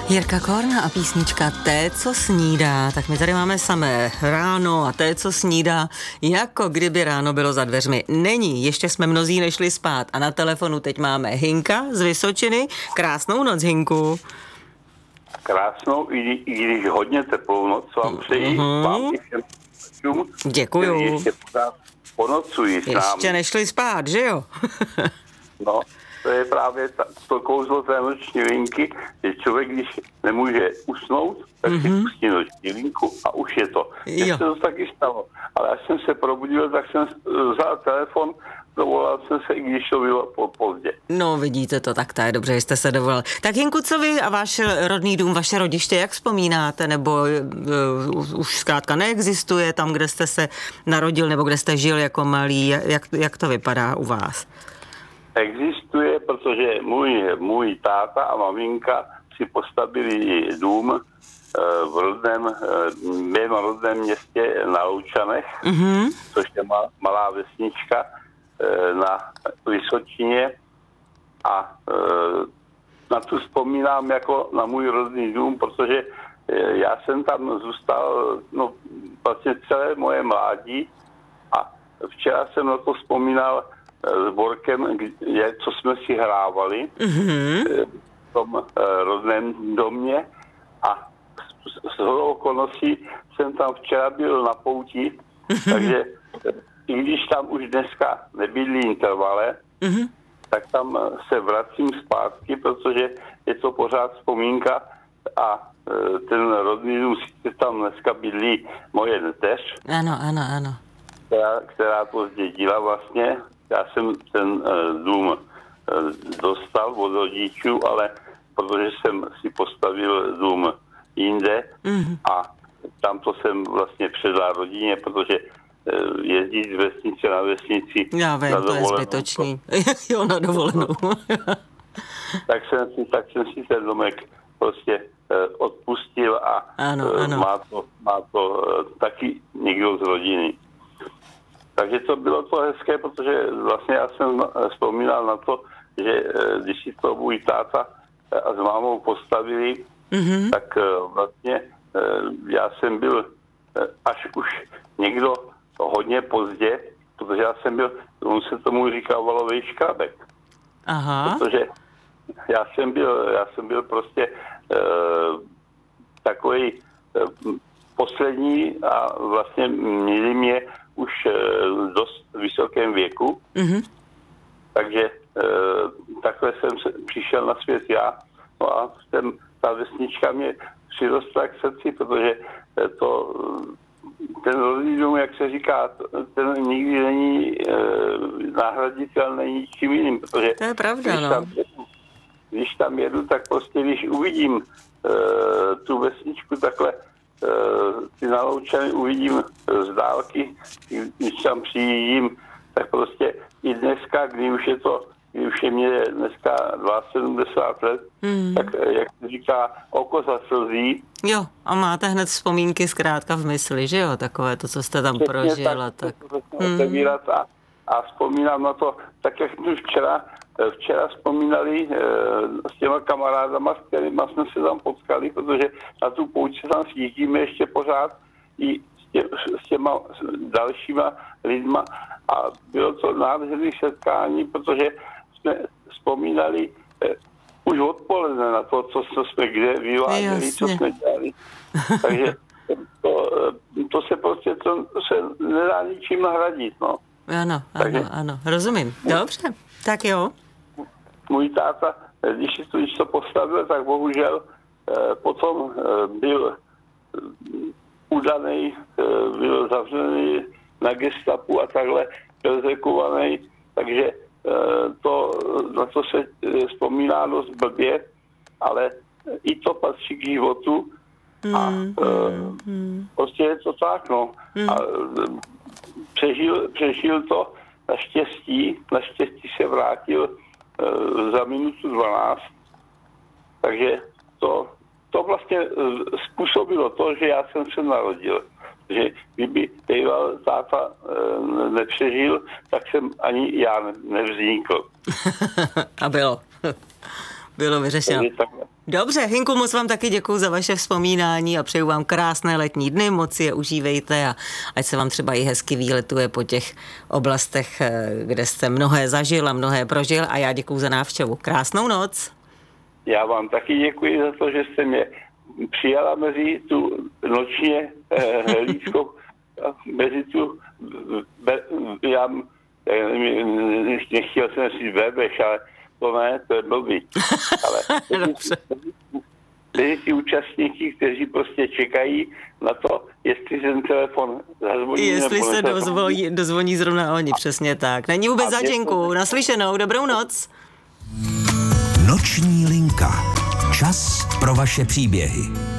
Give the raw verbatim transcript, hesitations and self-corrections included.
Jirka Korna a písnička Té, co snídá. Tak my tady máme samé ráno a té, co snídá, jako kdyby ráno bylo za dveřmi. Není, ještě jsme mnozí nešli spát a na telefonu teď máme Hinka z Vysočiny. Krásnou noc, Hinku. Krásnou, i, i když hodně teplou noc vám přeji. Mm-hmm. Vám i všem posluchačům, děkuju. kteří ještě pořád ponocují s námi. Ještě nešli spát, že jo? No, to je právě ta, to kouzlo té noční linky, že člověk, když nemůže usnout, tak mm-hmm. si pustí noční linku a už je to. Mně se to taky stalo. Ale až jsem se probudil, tak jsem vzal telefon, dovolal jsem se, i když to bylo po, pozdě. No, vidíte to, tak to je dobře, že jste se dovolal. Tak Hinku, co vy a váš rodný dům, vaše rodiště, jak vzpomínáte? Nebo uh, už zkrátka neexistuje tam, kde jste se narodil, nebo kde jste žil jako malý? Jak, jak to vypadá u vás? Existuje, protože můj, můj táta a maminka si postavili dům uh, v rodném, uh, mém rodném městě na Loučanech, mm-hmm. což je mal, malá vesnička uh, na Vysočině a uh, na tu vzpomínám jako na můj rodný dům, protože uh, já jsem tam zůstal no, vlastně celé moje mládí a včera jsem na to vzpomínal s Borkem, co jsme si hrávali mm-hmm. v tom rodném domě a z hodou okolností jsem tam včera byl na pouti, mm-hmm. takže i když tam už dneska nebydlí intervale, mm-hmm. tak tam se vracím zpátky, protože je to pořád vzpomínka a ten rodný dům, sice tam dneska bydlí moje neteř. Ano, ano, ano. Která, která to zdědila vlastně. Já jsem ten uh, dům uh, dostal od rodičů, ale protože jsem si postavil dům jinde mm-hmm. a tam to jsem vlastně předal rodině, protože uh, jezdit z vesnice na vesnici já vím, na to je zbytočný. jo, na dovolenou. tak, jsem si, tak jsem si ten domek prostě uh, odpustil a ano, uh, ano. má to, má to uh, taky někdo z rodiny. Takže to bylo to hezké, protože vlastně já jsem vzpomínal na to, že když si to můj táta a s mámou postavili, mm-hmm. tak vlastně já jsem byl až už někdo hodně pozdě, protože já jsem byl, on se tomu říkal valovej škrabek. Aha. Protože já jsem byl, já jsem byl prostě uh, takový uh, poslední a vlastně měli mě už v dost vysokém věku, mm-hmm. takže e, takhle jsem se, přišel na svět já, no a ten, ta vesnička mě přirostla k srdci, protože to, ten rodný dům, jak se říká, ten nikdy není e, nahraditelný ničím jiným, protože to je pravda, když, no. tam jedu, když tam jedu, tak prostě když uvidím e, tu vesničku takhle ty na Loučany uvidím z dálky, když tam přijíždím, tak prostě i dneska, kdy už je to, kdy už je mě dneska sedmdesát dva let, hmm. tak jak se říká, oko zaslzí. Jo, a máte hned vzpomínky zkrátka v mysli, že jo, takové to, co jste tam Přesně prožil a tak. tak. Hmm. Otevírat a, a vzpomínám na to, tak jak tu včera, včera vzpomínali e, s těma kamarádama, s kterými jsme se tam potkali, protože na tu pouť se tam sjíždíme ještě pořád i s, tě, s těma dalšíma lidma a bylo to nádherné setkání, protože jsme vzpomínali e, už odpoledne na to, co, co jsme kde vyváděli, co jsme dělali. Takže to, to se prostě to se nedá ničím nahradit, no. Ano, Takže, ano, ano, rozumím. Dobře, tak jo. Můj táta, když si to, když to postavil, tak bohužel eh, potom eh, byl eh, udaný, eh, byl zavřený na gestapu a takhle perzekovaný, takže eh, to, na to se eh, vzpomíná dost blbě, ale i to patří k životu a eh, mm. prostě je to tak, no. Mm. A, eh, přežil, přežil to, naštěstí, naštěstí se vrátil za minutu dvanáct, takže to, to vlastně způsobilo to, že já jsem se narodil. Že kdyby býval táta nepřežil, tak jsem ani já nevznikl. A bylo. Bylo vyřešeno. Dobře, Hinku, moc vám taky děkuju za vaše vzpomínání a přeju vám krásné letní dny, moc si je užívejte a ať se vám třeba i hezky výletuje po těch oblastech, kde jste mnohé zažil a mnohé prožil a já děkuju za návštěvu. Krásnou noc. Já vám taky děkuji za to, že jste mě přijala mezi tu nočně eh, líčkou, mezi tu, be, já nechtěl jsem si bebeš, ale to ne, to je blbý. Ale mezi ty účastníky, kteří prostě čekají na to, jestli ten telefon zazvoní. Jestli se dozvoní, dozvoní zrovna oni, přesně tak. Není vůbec za Děnku. Naslyšenou, dobrou noc. Noční linka. Čas pro vaše příběhy.